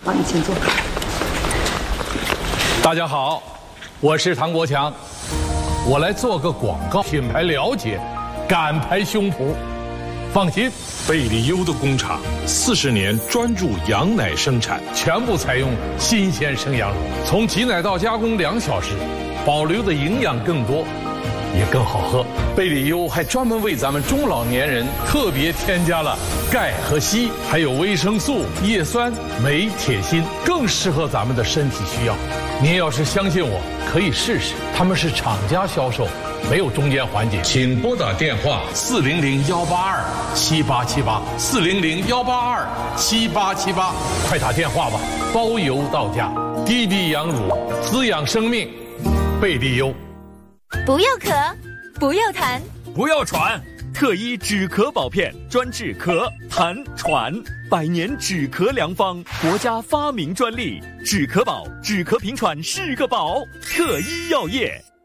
好，你请坐。 大家好，我是唐国强，我来做个广告，品牌了解，敢拍胸脯，放心。 贝利优的工厂40年专注羊奶生产， 全部采用新鲜生羊乳，从挤奶到加工2小时，保留的营养更多，也更好喝。贝利优还专门为咱们中老年人特别添加了钙和硒，还有维生素、叶酸、镁、铁、锌，更适合咱们的身体需要。您要是相信我，可以试试，他们是厂家销售，没有中间环节。请拨打电话400-182-7878，400-182-7878，快打电话吧，包邮到家。低低羊乳，滋养生命，贝利优。 不要咳，不要痰， 不要喘，特医止咳保片，专治咳、痰、喘，100年止咳良方，国家发明专利，止咳宝，止咳平喘是个宝，特医药业。